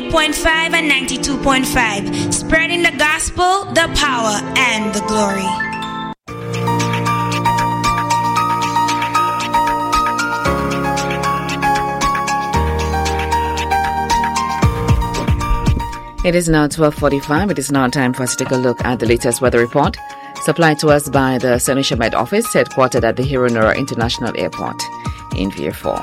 88.5 and 92.5. Spreading the gospel, the power, and the glory. It is now 12:45. It is now time for us to take a look at the latest weather report supplied to us by the St. Lucia Met Office, headquartered at the Heronora International Airport in Vieux-Fort.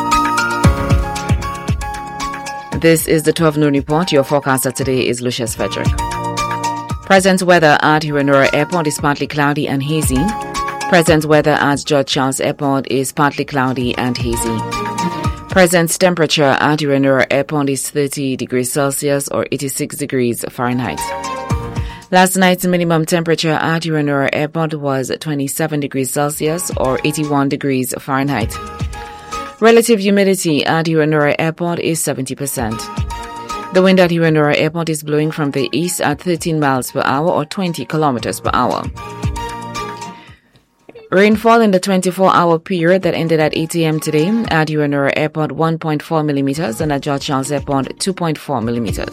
This is the 12 noon report. Your forecaster today is Lucius Frederick. Present weather at Heronora Airport is partly cloudy and hazy. Present weather at George Charles Airport is partly cloudy and hazy. Present temperature at Heronora Airport is 30 degrees Celsius or 86 degrees Fahrenheit. Last night's minimum temperature at Heronora Airport was 27 degrees Celsius or 81 degrees Fahrenheit. Relative humidity at Heronora Airport is 70%. The wind at Heronora Airport is blowing from the east at 13 miles per hour or 20 kilometers per hour. Rainfall in the 24-hour period that ended at 8 a.m. today at Heronora Airport 1.4 millimeters and at George Charles Airport 2.4 millimeters.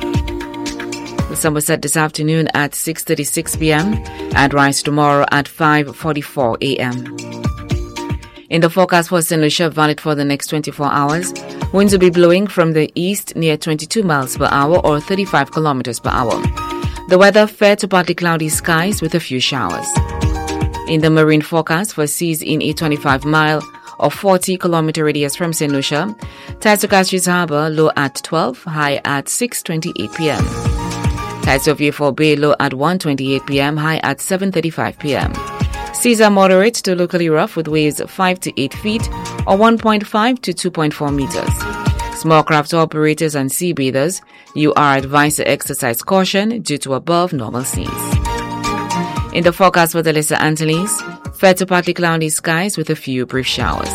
The sun will set this afternoon at 6:36 p.m. and rise tomorrow at 5:44 a.m. In the forecast for St. Lucia, valid for the next 24 hours, winds will be blowing from the east near 22 miles per hour or 35 kilometers per hour. The weather fair to partly cloudy skies with a few showers. In the marine forecast for seas in a 25-mile or 40-kilometer radius from St. Lucia, tides to Castries Harbour low at 12, high at 6:28 p.m. Tides of Vieux-Fort Bay low at 1:28 p.m., high at 7:35 p.m. Seas are moderate to locally rough with waves 5 to 8 feet or 1.5 to 2.4 meters. Small craft operators and sea bathers, you are advised to exercise caution due to above normal seas. In the forecast for the Lesser Antilles, fair to partly cloudy skies with a few brief showers.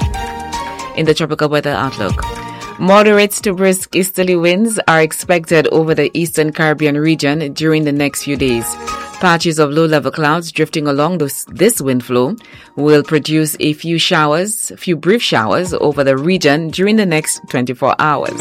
In the tropical weather outlook, moderate to brisk easterly winds are expected over the eastern Caribbean region during the next few days. Patches of low-level clouds drifting along this wind flow will produce a few brief showers over the region during the next 24 hours.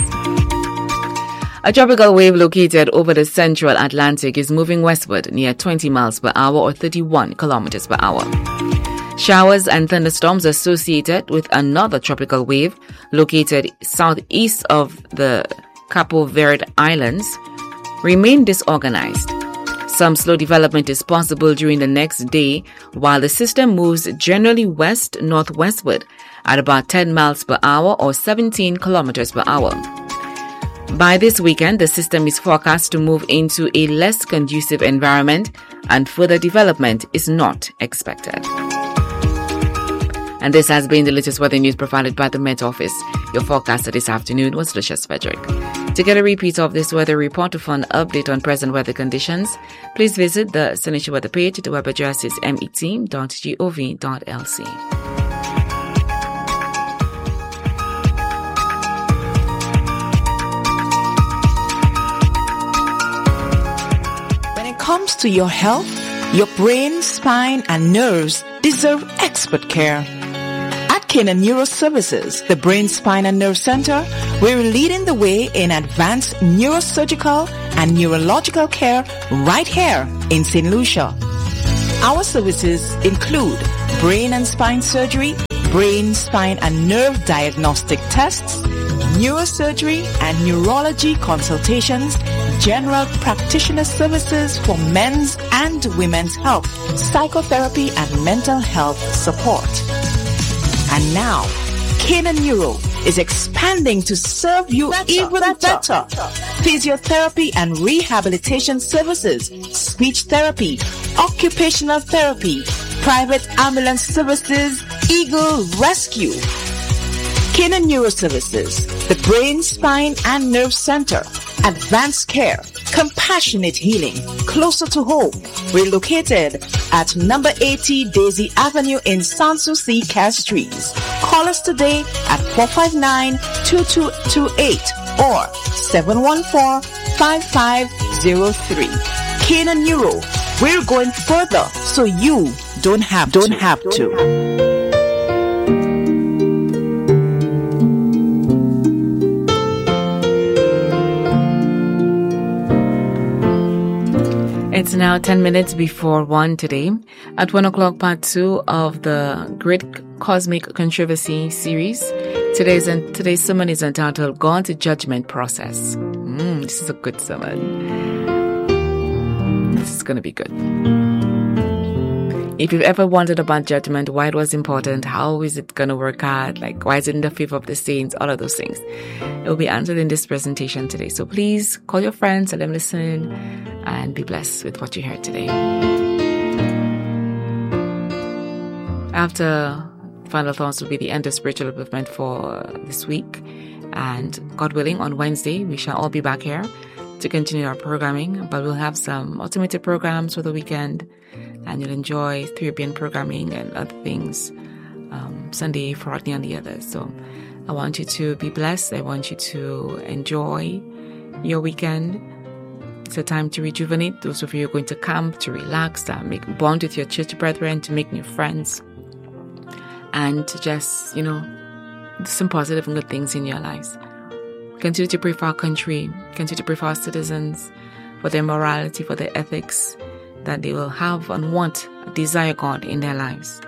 A tropical wave located over the central Atlantic is moving westward near 20 miles per hour or 31 kilometers per hour. Showers and thunderstorms associated with another tropical wave located southeast of the Capo Verde Islands remain disorganized. Some slow development is possible during the next day while the system moves generally west-northwestward at about 10 miles per hour or 17 kilometers per hour. By this weekend, the system is forecast to move into a less conducive environment and further development is not expected. And this has been the latest weather news provided by the Met Office. Your forecaster this afternoon was Lucius Frederick. To get a repeat of this weather report or for an update on present weather conditions, please visit the St. Lucia weather page. The web address is met.gov.lc. Comes to your health, your brain, spine, and nerves deserve expert care. At Canaan Neuro Services, the Brain, Spine, and Nerve Center, we're leading the way in advanced neurosurgical and neurological care right here in St. Lucia. Our services include brain and spine surgery, brain, spine, and nerve diagnostic tests, neurosurgery and neurology consultations, general practitioner services for men's and women's health, psychotherapy and mental health support. And now, Canaan Neuro is expanding to serve you even better. Physiotherapy and rehabilitation services, speech therapy, occupational therapy, private ambulance services, Eagle Rescue. Canaan Neuro Services, the Brain, Spine, and Nerve Center, advanced care, compassionate healing, closer to home. We're located at number 80 Daisy Avenue in Sanssouci, Castries. Call us today at 459-2228 or 714-5503. Canaan Neuro, we're going further so you don't have to. It's now 10 minutes before 1 today. At 1 o'clock, part 2 of the Great Cosmic Controversy series. Today's sermon is entitled God's Judgment Process. This is a good sermon. This is going to be good. If you've ever wondered about judgment, why it was important, how is it going to work out, like why is it in the favor of the saints, all of those things, it will be answered in this presentation today. So please call your friends, let them listen, and be blessed with what you heard today. After final thoughts will be the end of spiritual upliftment for this week, and God willing, on Wednesday we shall all be back here to continue our programming, but we'll have some automated programs for the weekend, and you'll enjoy Caribbean programming and other things, Sunday for Rodney and the others. So I want you to be blessed. I want you to enjoy your weekend. It's a time to rejuvenate. Those of you who are going to camp, to relax, to bond with your church brethren, to make new friends, and to just, do some positive and good things in your lives. Continue to pray for our country. Continue to pray for our citizens, for their morality, for their ethics, that they will have and want, desire God in their lives.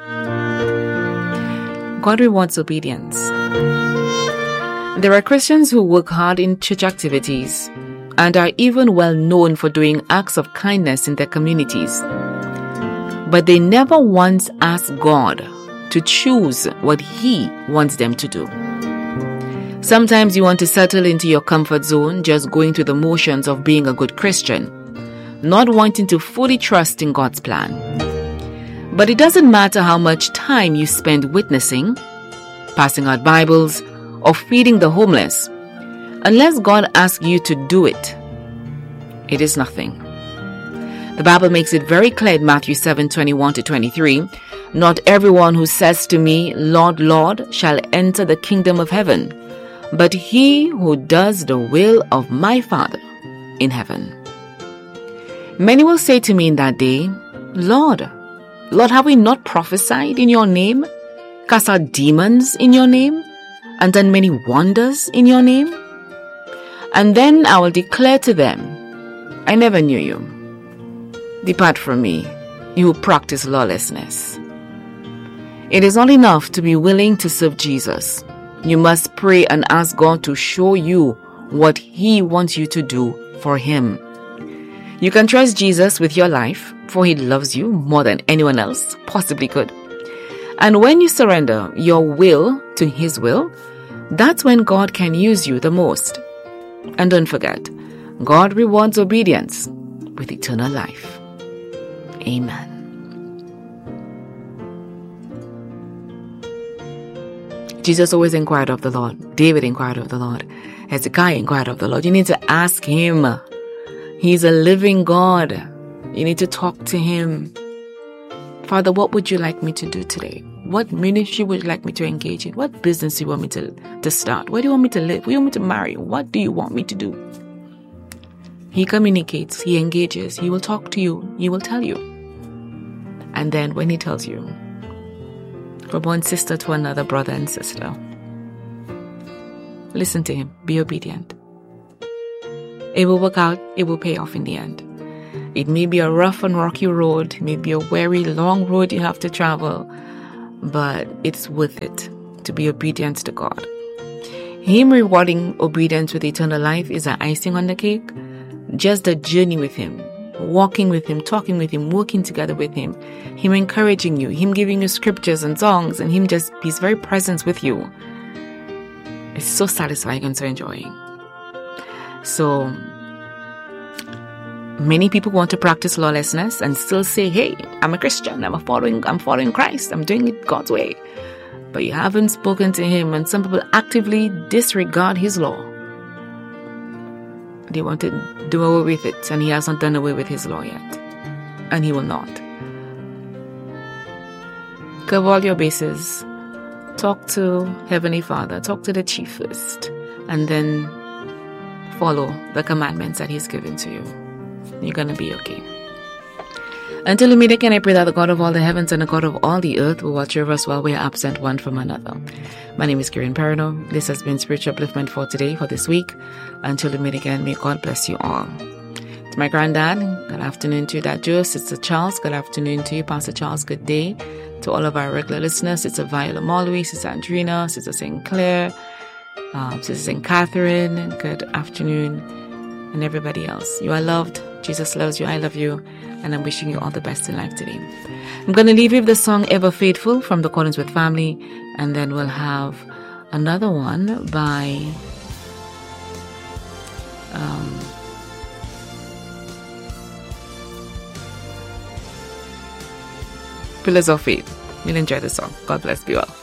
God rewards obedience. There are Christians who work hard in church activities and are even well known for doing acts of kindness in their communities. But they never once ask God to choose what He wants them to do. Sometimes you want to settle into your comfort zone, just going through the motions of being a good Christian, not wanting to fully trust in God's plan. But it doesn't matter how much time you spend witnessing, passing out Bibles, or feeding the homeless. Unless God asks you to do it, it is nothing. The Bible makes it very clear in Matthew 7:21-23, "Not everyone who says to me, 'Lord, Lord,' shall enter the kingdom of heaven, but he who does the will of my Father in heaven. Many will say to me in that day, 'Lord, Lord, have we not prophesied in your name, cast out demons in your name, and done many wonders in your name?' And then I will declare to them, 'I never knew you. Depart from me, you who practice lawlessness.'" It is not enough to be willing to serve Jesus. You must pray and ask God to show you what He wants you to do for Him. You can trust Jesus with your life, for He loves you more than anyone else possibly could. And when you surrender your will to His will, that's when God can use you the most. And don't forget, God rewards obedience with eternal life. Amen. Jesus always inquired of the Lord. David inquired of the Lord. Hezekiah inquired of the Lord. You need to ask Him. He's a living God. You need to talk to Him. Father, what would you like me to do today? What ministry would you like me to engage in? What business do you want me to start? Where do you want me to live? Where do you want me to marry? What do you want me to do? He communicates. He engages. He will talk to you. He will tell you. And then when He tells you, from one sister to another brother and sister, listen to Him. Be obedient. It will work out. It will pay off in the end. It may be a rough and rocky road. It may be a very long road you have to travel. But it's worth it to be obedient to God. Him rewarding obedience with eternal life is an icing on the cake. Just the journey with Him. Walking with Him, talking with Him, working together with Him. Him encouraging you. Him giving you scriptures and songs. And His very presence with you. It's so satisfying and so enjoying. So, many people want to practice lawlessness and still say, "Hey, I'm a Christian, I'm following Christ, I'm doing it God's way." But you haven't spoken to Him, and some people actively disregard His law. They want to do away with it, and He hasn't done away with His law yet. And He will not. Cover all your bases. Talk to Heavenly Father, talk to the Chief first, and then follow the commandments that He's given to you. You're going to be okay. Until we meet again, I pray that the God of all the heavens and the God of all the earth will watch over us while we are absent one from another. My name is Karen Perino. This has been Spiritual Upliftment for today, for this week. Until we meet again, may God bless you all. To my granddad, good afternoon to you. Dad Joe, Sister Charles, good afternoon to you. Pastor Charles, good day. To all of our regular listeners, Sister Viola Molloy, Sister Andrina, Sister St. Clair, Sister St. Catherine, good afternoon, and everybody else. You are loved. Jesus loves you. I love you. And I'm wishing you all the best in life today. I'm going to leave you with the song Ever Faithful from the Collinsworth family, and then we'll have another one by Pillars of Faith. You'll enjoy the song. God bless you all.